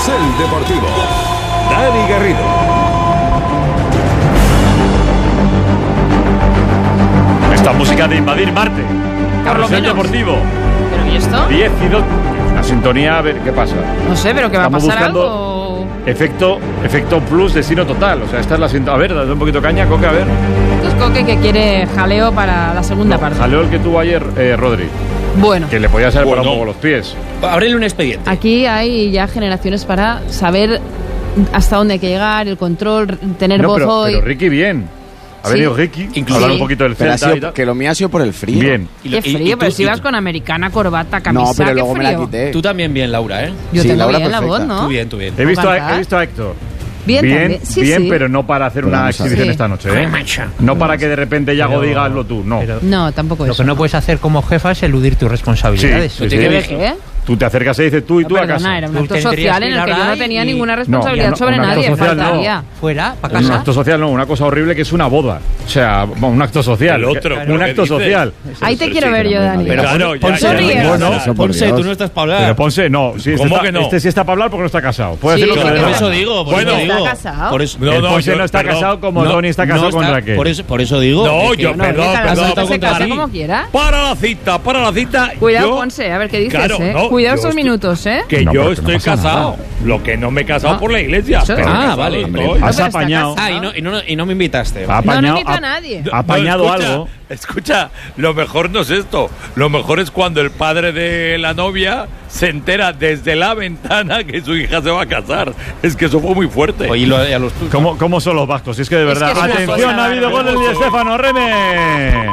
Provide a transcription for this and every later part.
Carrusel Deportivo. Dani Garrido. Esta música de Invadir Marte. Carrusel Deportivo. ¿Pero y esto? 10 y 2. Una sintonía, a ver qué pasa. No sé, pero que va a Estamos pasar buscando algo. Efecto plus, destino total. O sea, esta es la sintonía. A ver, dale un poquito de caña, Coque, a ver. Esto es Coque que quiere jaleo para la segunda parte. Jaleo el que tuvo ayer Rodri. Bueno, Que le podía haber parado un poco los pies. Ábrele un expediente. aquí hay ya generaciones para saber hasta dónde hay que llegar, el control, tener voz hoy. Pero Ricky bien. Ha Sí. venido Ricky, Incluso- hablar un Sí. poquito del Pero ha Celta y sido, tal. que lo mío ha sido por el frío. Bien. Qué frío, pero si vas con americana, corbata, camisa, No, pero qué luego me la frío. quité. Tú también bien, Laura, ¿eh? Yo Sí, tengo Laura, bien la voz, perfecta. ¿no? Tú bien, tú bien. He visto cantar. a Héctor. Bien, también. Sí, bien, sí. pero no para hacer Pero una vamos a ver. exhibición Sí. esta noche, ¿eh? No para que de repente Yago Pero- diga hazlo tú, no. pero No, tampoco lo eso. que no puedes hacer como jefa es eludir tus responsabilidades. Sí, ¿Qué ve qué? Tú te acercas y dices tú y No, tú a perdona, casa. era un Tú acto tendrías social que en ir el que yo ahora no tenía y- ninguna No, responsabilidad no, sobre un acto nadie, social no. faltaría. Fuera, para Un casa. acto social no, una cosa horrible que es una boda. O sea, bueno, un acto social. El otro, un ¿qué acto dices? social. Ahí te quiero ver yo, Dani. Pero Claro, ya, Ponce, ya, no ya, ríes. bueno, Eso, por Ponce, Dios. tú no estás para hablar. Pero Ponce, no. Sí, ¿Cómo que no? Este sí está para hablar porque no está casado. Puede Sí, decir lo que le dé Por la eso gana. digo, por Bueno, eso digo. ¿está casado? Por eso, No, El no, Ponce yo- no está perdón. casado como Tony está casado con está- Raquel. Por eso digo. No, es que- yo, No, perdón, que cada perdón. uno se casa Dani. como quiera. Para la cita. Cuidado, yo- Ponce, a ver qué dices, Claro, ¿eh? no, Cuidado yo esos estoy- minutos, ¿eh? Que No, yo pero que no estoy pasa casado. nada. Lo que no me he casado Ah. por la iglesia. Eso- pero Ah, casado vale. estoy. Has pero está apañado. casado. y no me invitaste. Ha No, no apañado, invita a nadie. ha apañado escucha, algo. Escucha, lo mejor no es esto. Lo mejor es cuando el padre de la novia se entera desde la ventana que su hija se va a casar. Es que eso fue muy fuerte. Oye, a los ¿Cómo son los vascos? Si es que de Es verdad. que es una Atención, cosa ha habido gol bárbara. del Di Stéfano, Reme.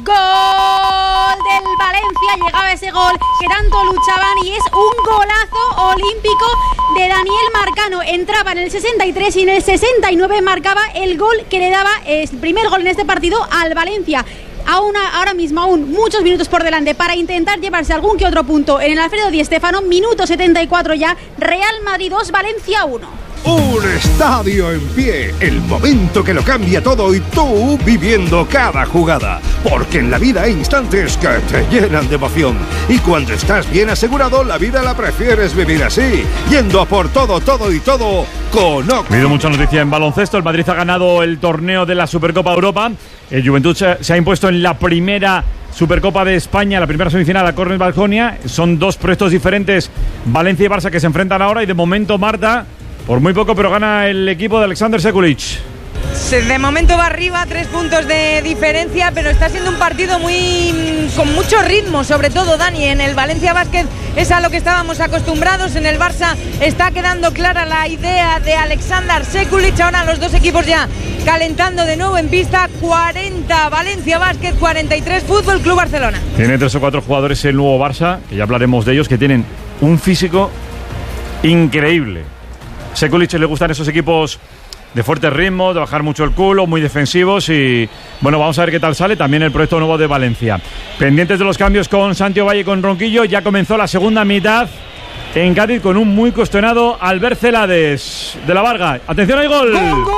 Gol del Valencia, llegaba ese gol que tanto luchaban y es un golazo olímpico de Daniel Marcano. Entraba en el 63 y en el 69 marcaba el gol que le daba el primer gol en este partido al Valencia. Ahora mismo aún muchos minutos por delante para intentar llevarse algún que otro punto en el Alfredo Di Stéfano. Minuto 74 ya, Real Madrid 2, Valencia 1. Un estadio en pie, el momento que lo cambia todo y tú viviendo cada jugada. Porque en la vida hay instantes que te llenan de emoción. Y cuando estás bien asegurado, la vida la prefieres vivir así. Yendo a por todo y todo con Ha habido mucha noticia en baloncesto. El Madrid ha ganado el torneo de la Supercopa Europa. El Juventud se ha impuesto en la primera Supercopa de España, la primera semifinal a Cornell Baskonia. Son dos proyectos diferentes, Valencia y Barça, que se enfrentan ahora. Y de momento, Marta, por muy poco, pero gana el equipo de Alexander Sekulic. De momento va arriba, 3 puntos de diferencia, pero está siendo un partido con mucho ritmo, sobre todo, Dani. En el Valencia Basket es a lo que estábamos acostumbrados, en el Barça está quedando clara la idea de Alexander Sekulic. Ahora los dos equipos ya calentando de nuevo en pista. 40 Valencia Basket, 43 Fútbol Club Barcelona. Tiene 3 o 4 jugadores el nuevo Barça, que ya hablaremos de ellos, que tienen un físico increíble. Sekulic le gustan esos equipos de fuerte ritmo, de bajar mucho el culo, muy defensivos y bueno, vamos a ver qué tal sale también el proyecto nuevo de Valencia. Pendientes de los cambios con Santiago Valle y con Ronquillo, ya comenzó la segunda mitad en Cádiz con un muy cuestionado Albert Celades de la Varga. Atención, hay gol.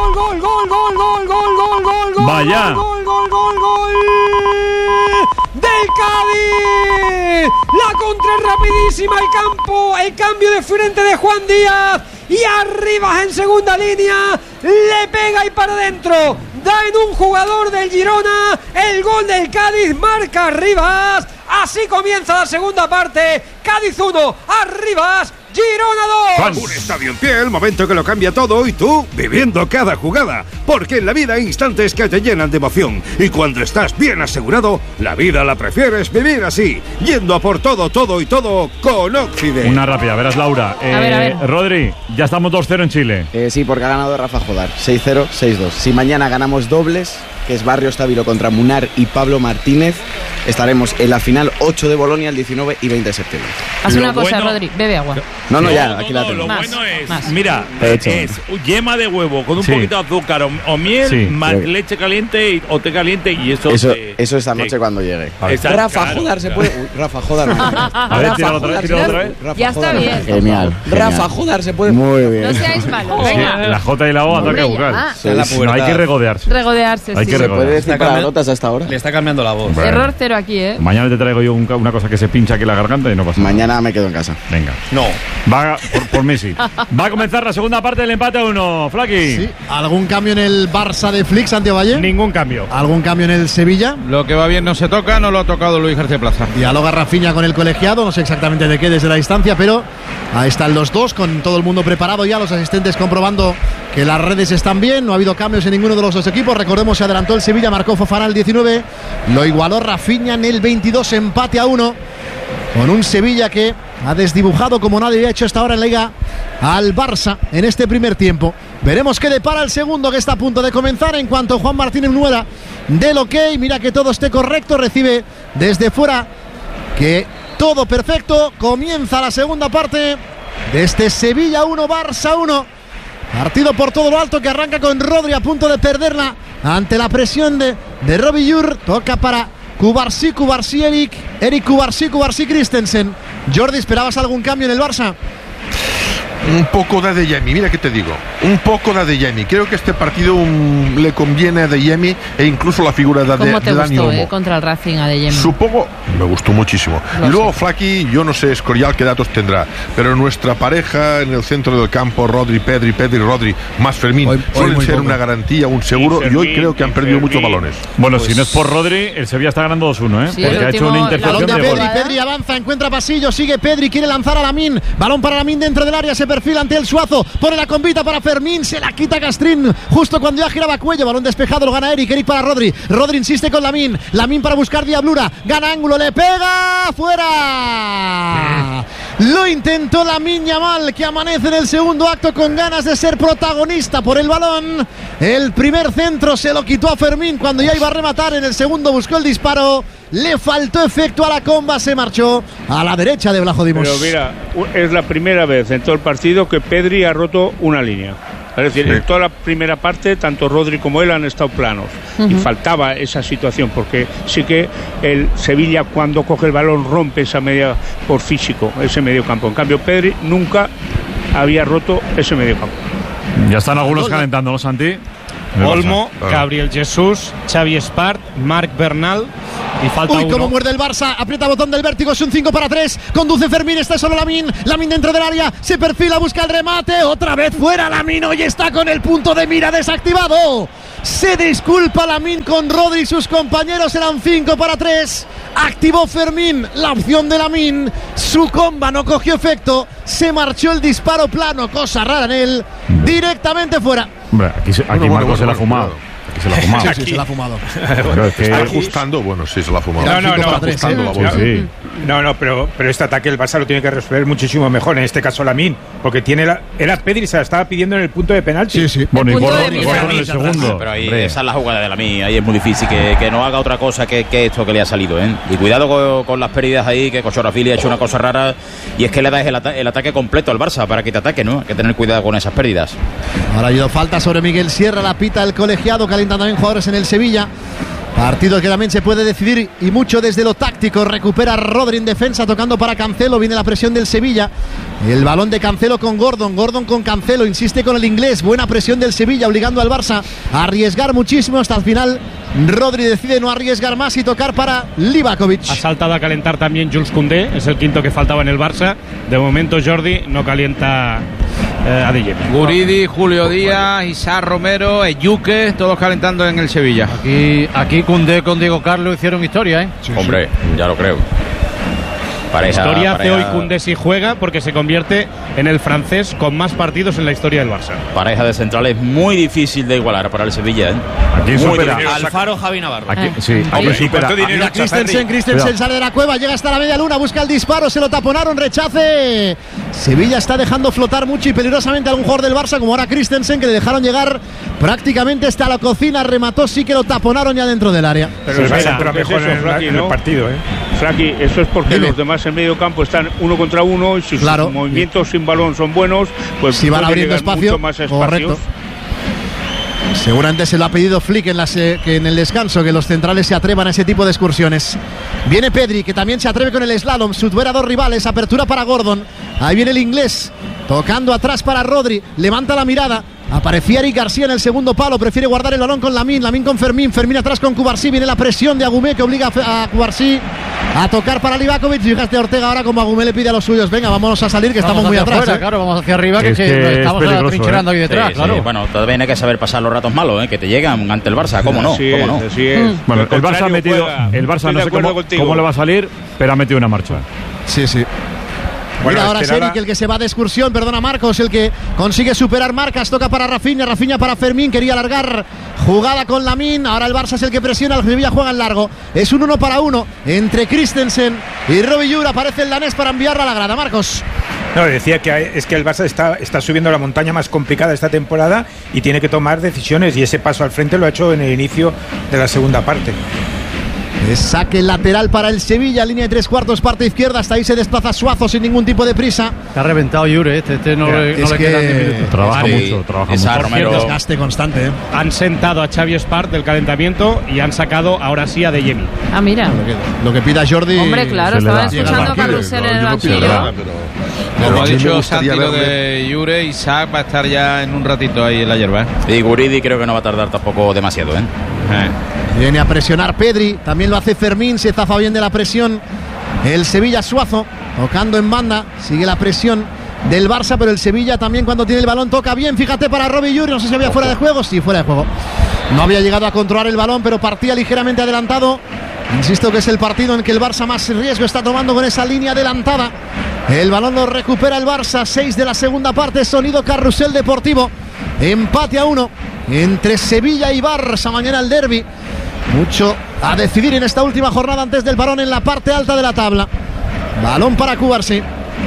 Gol. Vaya. Gol del Cádiz. La contra es rapidísima, el cambio de frente de Juan Díaz y arriba en segunda línea, le pega y para adentro. Da en un jugador del Girona el gol del Cádiz, marca Rivas. Así comienza la segunda parte. Cádiz 1, Arribas, Girona 2. Un estadio en pie, el momento que lo cambia todo y tú viviendo cada jugada. Porque en la vida hay instantes que te llenan de emoción. Y cuando estás bien asegurado, la vida la prefieres vivir así. Yendo a por todo y todo con Occident. Una rápida, verás, Laura. A ver. Rodri, ya estamos 2-0 en Chile. Sí, porque ha ganado Rafa Jodar. 6-0, 6-2. Si mañana ganamos dobles, que es Barrio Estávilo contra Munar y Pablo Martínez, estaremos en la final 8 de Bolonia el 19 y 20 de septiembre. Haz Lo una cosa, bueno- Rodri, bebe agua. No, ya, aquí la tengo. Lo Más, bueno es, más. mira, Hecho. es yema de huevo con un Sí. poquito de azúcar o miel, Sí. más Creo que- leche caliente o té caliente y eso. Eso esta noche cuando llegue. Exacto, Rafa claro, Jodar se claro. puede. Rafa Jodar. A ver, tira otra vez. Ya está bien. Genial. Rafa Jodar se puede. Muy bien. No seáis malos, Sí, venga. la J y la O, ataque Hombre, bucal. ya. Sí, la sí. No, hay pubertad. que regodearse. Regodearse, Hay sí. que ¿Se puede regodearse. decir palabrotas hasta ahora? Le está cambiando la voz. Bueno. Error cero aquí, ¿eh? Mañana te traigo yo una cosa que se pincha aquí en la garganta y no pasa nada. Mañana me quedo en casa. Venga. No. Va por Messi. Va a comenzar la segunda parte del empate a 1. Flaki. Sí. ¿Algún cambio en el Barça de Flick, Santiago Valle? Ningún cambio. ¿Algún cambio en el Sevilla? Lo que va bien no se toca, no lo ha tocado Luis García Plaza. Dialoga Rafinha con el colegiado, no sé exactamente de qué desde la distancia, pero ahí están los dos, con todo el mundo preparado ya, los asistentes comprobando que las redes están bien, no ha habido cambios en ninguno de los dos equipos. Recordemos, se adelantó el Sevilla, marcó Fofana el 19, lo igualó Rafinha en el 22, empate a 1, con un Sevilla que ha desdibujado como nadie había hecho hasta ahora en la Liga al Barça en este primer tiempo. Veremos qué depara el segundo, que está a punto de comenzar. En cuanto Juan Martínez Nuera del ok, mira que todo esté correcto, recibe desde fuera que todo perfecto. Comienza la segunda parte de este Sevilla 1, Barça 1. Partido por todo lo alto que arranca con Rodri a punto de perderla ante la presión de Robbie Llur. Toca para Cubarsí, Eric Cubarsí, Christensen. Jordi, ¿esperabas algún cambio en el Barça? Un poco de Adeyemi, mira que te digo, un poco de Adeyemi. Creo que este partido le conviene a Adeyemi e incluso la figura de Dani Olmo. ¿Cómo te gustó contra el Racing Adeyemi? Supongo, me gustó muchísimo. Y luego Flaki, yo no sé Escorial qué datos tendrá, pero nuestra pareja en el centro del campo, Rodri, Pedri, Rodri, más Fermín, suelen ser una garantía, un seguro, y hoy creo que han perdido muchos balones. Bueno, pues, si no es por Rodri, el Sevilla está ganando 2-1, Sí, porque ha hecho una intercepción de gol. Pedri avanza, encuentra pasillo, sigue Pedri, quiere lanzar a Lamine, balón para Lamine dentro del área, se perfila ante el Suazo, pone la convita para Fermín, se la quita Castrín justo cuando ya giraba cuello, balón despejado, lo gana Eric para Rodri insiste con Lamine para buscar diablura, gana ángulo, le pega, fuera. Lo intentó Lamine Yamal, que amanece en el segundo acto con ganas de ser protagonista por el balón. El primer centro se lo quitó a Fermín cuando ya iba a rematar, en el segundo buscó el disparo, le faltó efecto a la comba, se marchó a la derecha de Vlachodimos. Pero mira, es la primera vez en todo el partido que Pedri ha roto una línea. Es decir, en toda la primera parte, tanto Rodri como él han estado planos. Y faltaba esa situación, porque sí que el Sevilla, cuando coge el balón, rompe esa media por físico, ese medio campo. En cambio, Pedri nunca había roto ese medio campo. Ya están algunos calentando, ¿no, Santi? Olmo, Gabriel Jesús, Xavi Espart, Marc Bernal y falta uno. Cómo muerde el Barça, aprieta botón del vértigo, es un 5-3, conduce Fermín, está solo Lamine dentro del área, se perfila, busca el remate, otra vez fuera Lamine, hoy está con el punto de mira desactivado. Se disculpa Lamine con Rodri y sus compañeros, eran 5-3, activó Fermín la opción de Lamine, su comba no cogió efecto, se marchó el disparo plano, cosa rara en él, directamente fuera. Hombre, aquí Marco se la ha fumado. Aquí se la ha fumado. Sí, se la ha fumado. Pero es que está ajustando, bueno, sí se la ha fumado. Pero este ataque el Barça lo tiene que resolver muchísimo mejor, en este caso Lamine, porque era Pedri, se la estaba pidiendo en el punto de penalti. Sí. Bueno, y Gordon en el segundo. Pero ahí esa es la jugada de Lamine, ahí es muy difícil que no haga otra cosa que esto que le ha salido, ¿eh? Y cuidado con las pérdidas ahí, que Kochorafili ha hecho una cosa rara, y es que le das el ataque completo al Barça para que te ataque, ¿no? Hay que tener cuidado con esas pérdidas. Ahora ha habido falta sobre Miguel Sierra, la pita el colegiado, calientan también jugadores en el Sevilla. Partido que también se puede decidir y mucho desde lo táctico. Recupera Rodri en defensa, tocando para Cancelo. Viene la presión del Sevilla. El balón de Cancelo con Gordon. Gordon con Cancelo. Insiste con el inglés. Buena presión del Sevilla, obligando al Barça a arriesgar muchísimo. Hasta el final, Rodri decide no arriesgar más y tocar para Livakovic. Ha saltado a calentar también Jules Koundé. Es el quinto que faltaba en el Barça. De momento, Jordi no calienta Adeyemi. Guridi, Julio Díaz, Isaac Romero, Eyuque, todos calentando en el Sevilla. Aquí Koundé con Diego Carlos hicieron historia, ¿eh? Sí, hombre, ya lo creo. Historia hace hoy Koundé si juega, porque se convierte en el francés con más partidos en la historia del Barça. Pareja de centrales muy difícil de igualar para el Sevilla, ¿eh? Aquí supera Alfaro, Javi Navarro. Christensen sale de la cueva, llega hasta la media luna, busca el disparo, se lo taponaron, rechace. Sevilla está dejando flotar mucho y peligrosamente a algún jugador del Barça, como ahora Christensen, que le dejaron llegar prácticamente hasta la cocina, remató, sí que lo taponaron ya dentro del área. Pero el Barça entró mejor en el partido, ¿eh? Flaki, eso es porque los demás en medio campo están uno contra uno y si sus movimientos sin balón son buenos, pues si van abriendo espacio, más correcto. Seguramente se lo ha pedido Flick que en el descanso, que los centrales se atrevan a ese tipo de excursiones. Viene Pedri, que también se atreve con el slalom, supera a dos rivales, apertura para Gordon. Ahí viene el inglés, tocando atrás para Rodri, levanta la mirada, Aparecía Eric García en el segundo palo, prefiere guardar el balón con Lamine con Fermín atrás con Cubarsí, viene la presión de Agumé que obliga a Cubarsí a tocar para Livakovic. Fíjate Ortega ahora como Agumé le pide a los suyos, venga, vámonos a salir que estamos muy atrás. Afuera, claro, vamos hacia arriba, que estamos trincherando ahí detrás, claro. Sí, bueno, todavía hay que saber pasar los ratos malos, que te llegan ante el Barça, ¿cómo no? ¿Cómo no? Bueno, el Barça ha metido, el Barça no sé cómo le va a salir, pero ha metido una marcha. Sí. Bueno, mira, ahora es Eric el que se va de excursión, perdona Marcos, el que consigue superar marcas, toca para Rafinha para Fermín, quería alargar jugada con Lamine, ahora el Barça es el que presiona, el Sevilla juega en largo, es un 1-1 entre Christensen y Robbie Llur, aparece el danés para enviarla a la grada, Marcos. No, decía que es que el Barça está subiendo la montaña más complicada esta temporada y tiene que tomar decisiones, y ese paso al frente lo ha hecho en el inicio de la segunda parte. Saque lateral para el Sevilla, línea de 3/4, parte izquierda, hasta ahí se desplaza Suazo sin ningún tipo de prisa. Está reventado Llure, no le quedan 10 minutos. Trabaja mucho. Desgaste constante. Han sentado a Xavi Espart del calentamiento y han sacado ahora sí a De Jemi. Ah, mira. Lo que pida Jordi. Hombre, claro, estaba escuchando a Carrusel en el banquillo. Como ha dicho Santi, lo de Llure, Isaac va a estar ya en un ratito ahí en la hierba. Y Guridi creo que no va a tardar tampoco demasiado, Viene a presionar Pedri, también lo hace Fermín, se zafa bien de la presión el Sevilla. Suazo tocando en banda, sigue la presión del Barça, pero el Sevilla también cuando tiene el balón toca bien, fíjate para Robbie Llur, no sé si había fuera de juego, sí, fuera de juego, no había llegado a controlar el balón, pero partía ligeramente adelantado. Insisto que es el partido en que el Barça más riesgo está tomando con esa línea adelantada. El balón lo recupera el Barça, 6 de la segunda parte, sonido Carrusel Deportivo, empate a 1 entre Sevilla y Barça, mañana el derbi. Mucho a decidir en esta última jornada antes del parón en la parte alta de la tabla. Balón para Cubarsí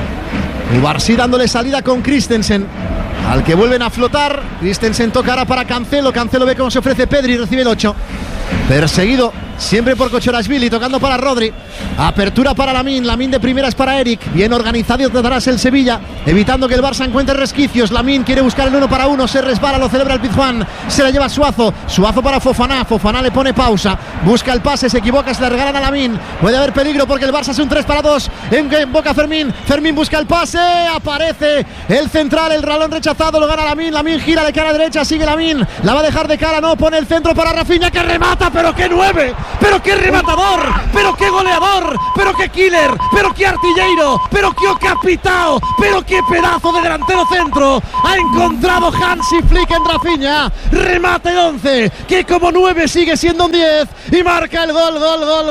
dándole salida con Christensen, al que vuelven a flotar. Christensen toca ahora para Cancelo ve cómo se ofrece Pedri, recibe el 8. Perseguido siempre por Kochorashvili, tocando para Rodri. Apertura para Lamine de primera es para Eric. Bien organizado detrás el Sevilla, evitando que el Barça encuentre resquicios. Lamine quiere buscar el 1-1, se resbala, lo celebra el Pizjuán. Se la lleva Suazo para Fofana le pone pausa, busca el pase, se equivoca, se la regalan a Lamine. Puede haber peligro porque el Barça es un 3-2. En boca Fermín busca el pase, aparece el central, el balón rechazado, lo gana Lamine gira de cara a derecha, sigue Lamine, la va a dejar de cara, no, pone el centro para Rafinha que remata, pero qué 9, pero qué rematador, pero qué goleador, pero qué killer, pero qué artilleiro, pero qué capitao, pero qué pedazo de delantero centro ha encontrado Hansi Flick en Rafinha. Remate 11, que como 9 sigue siendo un 10 y marca el gol.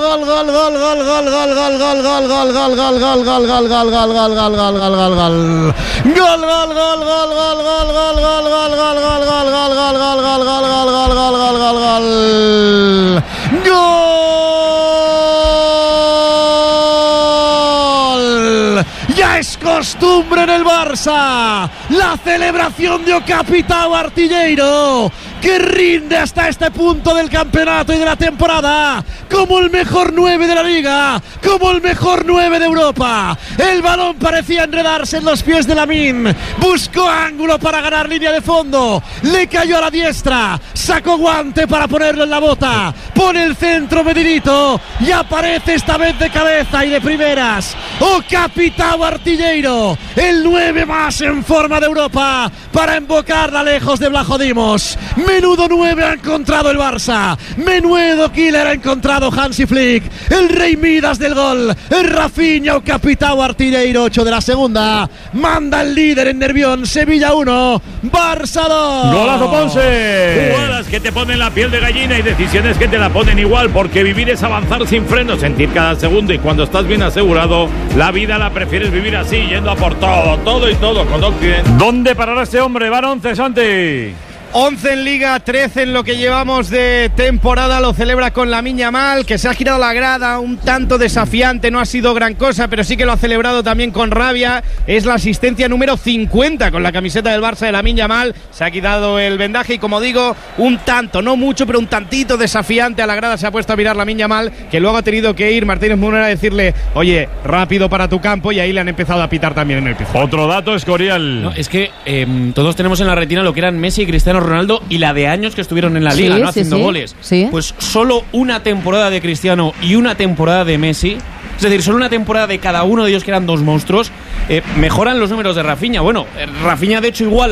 Ya es costumbre en el Barça la celebración de Capitao Artilleiro, que rinde hasta este punto del campeonato y de la temporada como el mejor 9 de la liga, como el mejor 9 de Europa. El balón parecía enredarse en los pies de Lamine, buscó ángulo para ganar línea de fondo, le cayó a la diestra, sacó guante para ponerlo en la bota, pone el centro medidito y aparece esta vez de cabeza y de primeras Capitao Artilleiro, el 9 más en forma de Europa para embocarla lejos de Vlachodimos. Menudo 9 ha encontrado el Barça, menudo killer ha encontrado Hansi Flick, el rey Midas del gol, el Rafinha Capitao Artilleiro. 8 de la segunda, manda el líder en Nervión, Sevilla 1, Barça 2. ¡Golazo Ponce! Jugadas que te ponen la piel de gallina y decisiones que te la ponen igual, porque vivir es avanzar sin freno, sentir cada segundo, y cuando estás bien asegurado, la vida la prefieres vivir así, yendo a por todo y todo con Occident. ¿Dónde parará este hombre? Van 11, Santi. 11 en Liga, 13 en lo que llevamos de temporada. Lo celebra con Lamine Yamal, que se ha girado la grada un tanto desafiante, no ha sido gran cosa, pero sí que lo ha celebrado también con rabia. Es la asistencia número 50 con la camiseta del Barça de Lamine Yamal. Se ha quitado el vendaje y, como digo, un tanto, no mucho, pero un tantito desafiante a la grada se ha puesto a mirar Lamine Yamal, que luego ha tenido que ir Martínez Munera a decirle: oye, rápido para tu campo, y ahí le han empezado a pitar también en el piso. Otro dato, Escorial. No, es que todos tenemos en la retina lo que eran Messi y Cristiano Ronaldo y la de años que estuvieron en la liga, ¿no? Haciendo goles. Sí. Pues solo una temporada de Cristiano y una temporada de Messi, es decir, solo una temporada de cada uno de ellos, que eran dos monstruos, mejoran los números de Rafinha. Bueno, Rafinha de hecho iguala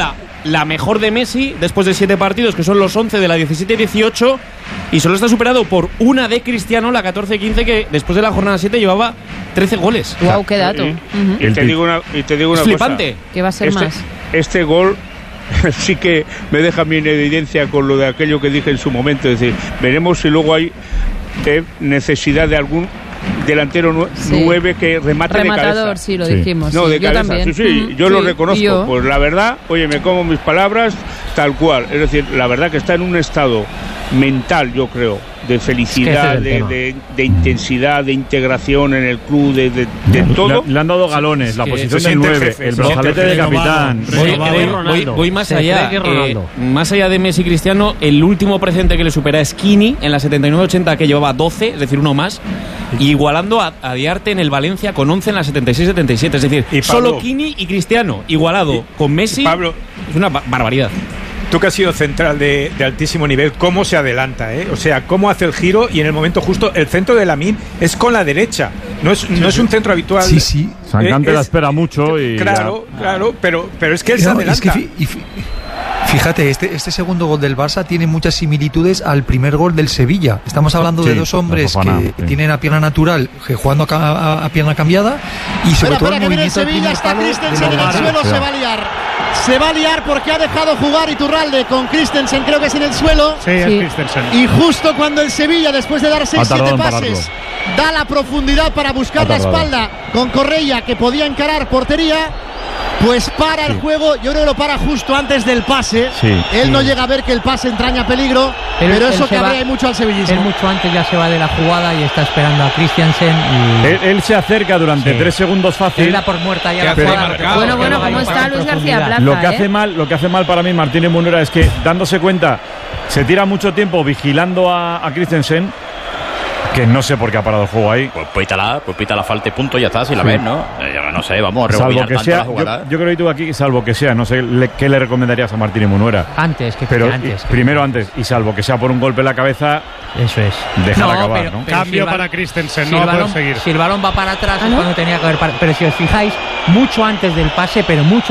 la mejor de Messi después de 7 partidos, que son los 11 de la 17-18, y solo está superado por una de Cristiano, la 14-15, que después de la jornada 7 llevaba 13 goles. Wow, qué dato. Y te digo una cosa. Flipante. ¿Qué va a ser más? Este gol sí que me deja a mí en evidencia con lo de aquello que dije en su momento. Es decir, veremos si luego hay necesidad de algún delantero 9 que remate rematador, de cabeza. sí, lo dijimos. No, sí, de yo cabeza. también. Sí, yo lo reconozco. Yo. Pues la verdad, oye, me como mis palabras tal cual. Es decir, la verdad que está en un estado mental, yo creo, de felicidad, de intensidad, de integración en el club, de todo. Le han dado galones, la posición del 9, el brazalete de capitán. Voy más allá. Más allá de Messi y Cristiano, el último precedente que le supera es Kini en la 79-80, que llevaba 12, es decir, uno más, y igualando a Diarte en el Valencia con 11 en la 76-77. Es decir, solo Kini y Cristiano igualado con Messi. Pablo, es una barbaridad. Tú que has sido central de altísimo nivel, ¿cómo se adelanta? O sea, ¿cómo hace el giro? Y en el momento justo, el centro de Lamine es con la derecha. No es un centro habitual. Sí. Sangante la espera mucho y... Claro, pero es que él se adelanta. Fíjate, este segundo gol del Barça tiene muchas similitudes al primer gol del Sevilla. Estamos hablando de dos hombres que tienen a pierna natural, jugando a pierna cambiada, y sobre todo el movimiento del primer palo. Christensen en el suelo, se va a liar porque ha dejado jugar Iturralde con Christensen, creo que es en el suelo. Sí, es Christensen. Y justo cuando el Sevilla, después de dar 6-7 pases, da la profundidad para buscar la espalda con Correia, que podía encarar portería, pues para el juego. Yo creo que lo para justo antes del pase. Él no llega a ver que el pase entraña peligro, pero eso cabrea mucho al sevillismo. Él mucho antes ya se va de la jugada y está esperando a Christensen. Él se acerca durante 3 segundos fácil. Él da por muerta ya la jugada. Bueno, ¿cómo está Luis García Plaza? Lo que hace mal para mí Martínez Munera es que, dándose cuenta, se tira mucho tiempo vigilando a Christensen, que no sé por qué ha parado el juego ahí. Pues pita la falta y punto, ya está, si la ves, ¿no? Yo no sé, vamos a rebobinar tanto la jugada. Yo creo que tú aquí, salvo que sea, no sé qué le recomendarías a Martínez Munuera. Antes. Primero antes, y salvo que sea por un golpe en la cabeza, eso es. Dejar acabar, ¿no? Cambio para Christensen, no va a poder seguir. Si el balón va para atrás es cuando tenía que haber parado. Pero si os fijáis, mucho antes del pase,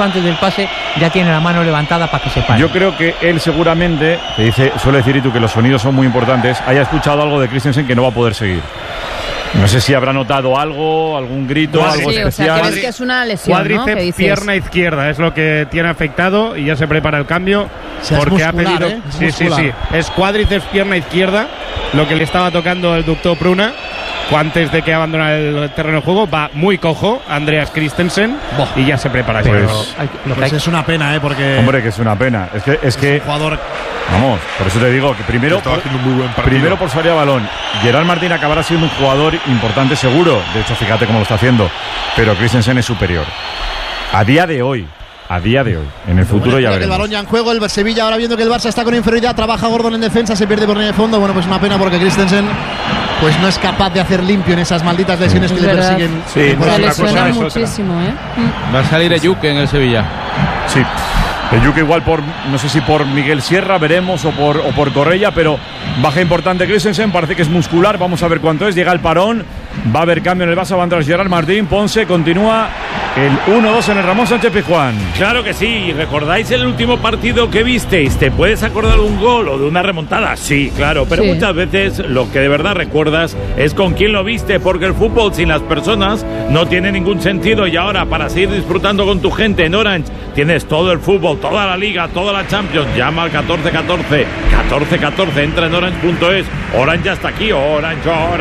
ya tiene la mano levantada para que se pare. Yo creo que él seguramente, suele decir Itu que los sonidos son muy importantes, haya escuchado algo de Christensen que no va a poder seguir. No sé si habrá notado algo, algún grito, algo especial. O sea, que ves que es una lesión, cuádriceps, ¿no? pierna izquierda es lo que tiene afectado y ya se prepara el cambio porque ha pedido. Sí. Es cuádriceps, pierna izquierda, lo que le estaba tocando el doctor Pruna. Antes de que abandone el terreno de juego, va muy cojo Andreas Christensen y ya se prepara. Pues es una pena, porque... Hombre, que es una pena. Es que jugador... Vamos, por eso te digo que primero por salida de balón, Gerard Martín acabará siendo un jugador importante seguro. De hecho, fíjate cómo lo está haciendo. Pero Christensen es superior. A día de hoy. En el futuro ya veremos. El balón ya en juego, el Sevilla ahora viendo que el Barça está con inferioridad, trabaja Gordon en defensa, se pierde por línea de fondo. Bueno, pues una pena porque Christensen pues no es capaz de hacer limpio en esas malditas lesiones que le persiguen. Se lesiona muchísimo, Va a salir Eyuke en el Sevilla. Sí. Eyuke igual no sé si por Miguel Sierra, veremos, o por Correia, pero baja importante Christensen, parece que es muscular, vamos a ver cuánto es, llega el parón, va a haber cambio en el Barça, va a entrar Gerard Martín, Ponce, continúa el 1-2 en el Ramón Sánchez Pizjuán. Claro que sí, ¿recordáis el último partido que visteis? ¿Te puedes acordar de un gol o de una remontada? Sí, claro, pero muchas veces lo que de verdad recuerdas es con quién lo viste, porque el fútbol sin las personas no tiene ningún sentido, y ahora para seguir disfrutando con tu gente en Orange tienes todo el fútbol, toda la Liga, toda la Champions. Llama al 1414, entra en orange.es. Orange ya está aquí, Orange.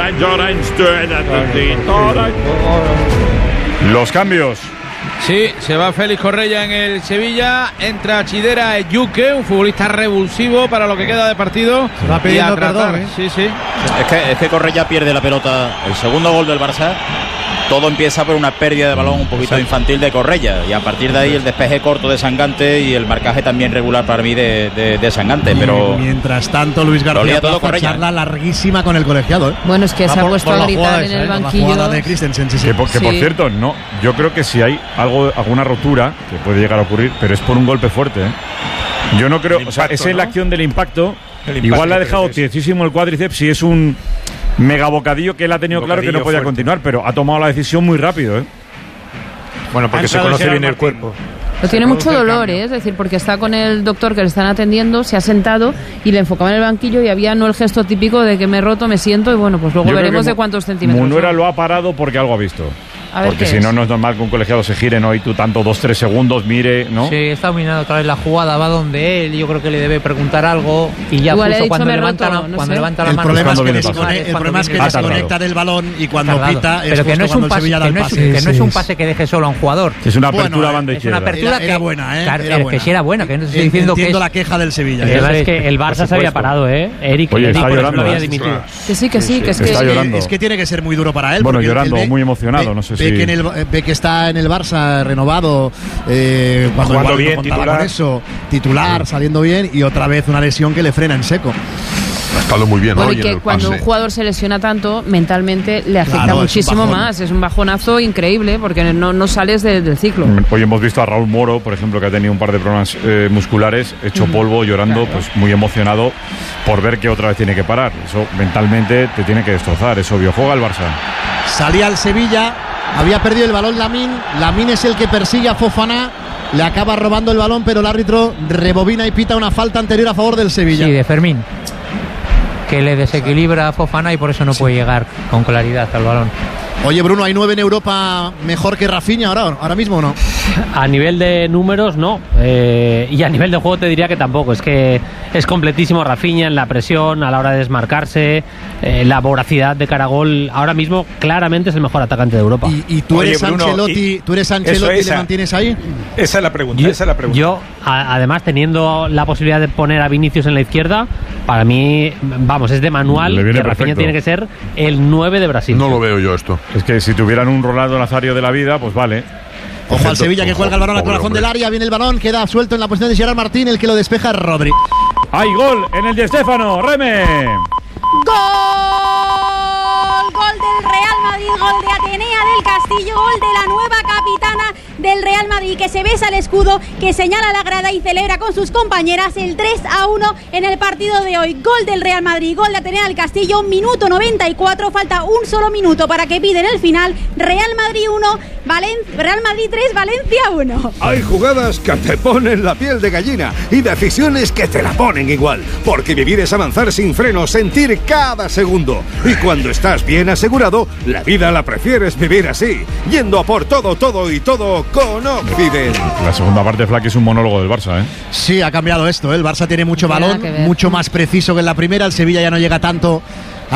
Los cambios. Sí, se va Félix Correia en el Sevilla, entra Chidera Eyuke, un futbolista revulsivo para lo que queda de partido. Va pidiendo perdón, Sí. Es que Correia pierde la pelota. El segundo gol del Barça, todo empieza por una pérdida de balón un poquito infantil de Correia, y a partir de ahí el despeje corto de Sangante y el marcaje también regular para mí de Sangante. Pero mientras tanto Luis García todo Plaza, charla larguísima con el colegiado. Bueno, es que se ha puesto a gritar en el banquillo. La de Christensen, que por cierto, no, yo creo que si hay alguna rotura, que puede llegar a ocurrir, pero es por un golpe fuerte. Yo no creo, esa es la acción del impacto. Igual le ha dejado tiesísimo el cuádriceps, si es un mega bocadillo que él ha tenido claro que no podía continuar, pero ha tomado la decisión muy rápido. Bueno, porque se conoce bien el cuerpo. Pero tiene mucho dolor, es decir, porque está con el doctor que le están atendiendo, se ha sentado y le enfocaba en el banquillo y había no el gesto típico de que me he roto, me siento y bueno, pues luego veremos de cuántos centímetros. Munuera lo ha parado porque algo ha visto. Porque si no, no es normal que un colegiado se gire, ¿no? Y tú tanto 2-3 segundos, mire, ¿no? Sí, está mirando otra vez la jugada, va donde él, yo creo que le debe preguntar algo y ya justo cuando levanta la mano. El problema es que desconecta del balón y cuando pita pero que no es un pase, que no es un pase que deje solo a un jugador. Es una apertura a banda izquierda. Es una apertura era buena, ¿eh? Claro, que sí era buena, que no estoy diciendo que entiendo la queja del Sevilla. Es que el Barça se había parado, Eric. Oye, está llorando. Que sí, es que tiene que ser muy duro para él. Bueno, llorando, muy emocionado, no sé si... que está en el Barça renovado, cuando jugando bien, titular, saliendo bien, y otra vez una lesión que le frena en seco. Ha estado muy bien, bueno, y que cuando un jugador se lesiona tanto, mentalmente le afecta muchísimo más. Es un bajonazo increíble porque no sales del ciclo. Hoy hemos visto a Raúl Moro, por ejemplo, que ha tenido un par de problemas musculares, hecho polvo, llorando, pues muy emocionado por ver que otra vez tiene que parar. Eso mentalmente te tiene que destrozar, es obvio. Juega el Barça. Salía el Sevilla, había perdido el balón Lamine es el que persigue a Fofana, le acaba robando el balón, pero el árbitro rebobina y pita una falta anterior a favor del Sevilla. Sí, de Fermín, que le desequilibra a Fofana y por eso no puede llegar con claridad al balón. Oye, Bruno, ¿hay 9 en Europa mejor que Rafinha ahora mismo o no? A nivel de números, no. Y a nivel de juego te diría que tampoco. Es que es completísimo Rafinha en la presión, a la hora de desmarcarse, la voracidad de cara a gol. Ahora mismo, claramente es el mejor atacante de Europa. ¿Y tú eres Ancelotti, y le mantienes ahí? Esa es la pregunta. Yo, además, teniendo la posibilidad de poner a Vinicius en la izquierda, para mí, vamos, es de manual que Rafinha tiene que ser el 9 de Brasil. No lo veo yo esto. Es que si tuvieran un Ronaldo Nazario de la vida, pues vale. Ojo al Sevilla que cuelga el balón al corazón del área, viene el balón, queda suelto en la posición de Gerard Martín, el que lo despeja es Rodri. ¡Hay gol en el Di Stéfano! ¡Reme! ¡Gol! Gol del Real Madrid, gol de Atenea del Castillo, gol de la nueva capitana del Real Madrid, que se besa el escudo, que señala la grada y celebra con sus compañeras el 3-1 en el partido de hoy. Gol del Real Madrid, gol de Atenea del Castillo, minuto 94, falta un solo minuto para que piden el final. Real Madrid 1, Real Madrid 3, Valencia 1. Hay jugadas que te ponen la piel de gallina y decisiones que te la ponen igual, porque vivir es avanzar sin freno, sentir cada segundo, y cuando estás bien asegurado, la vida la prefieres vivir así, yendo a por todo y todo con Occident. La segunda parte, Flack, es un monólogo del Barça, ¿eh? Sí, ha cambiado esto, ¿eh? El Barça tiene mucho balón, mucho más preciso que en la primera. El Sevilla ya no llega tanto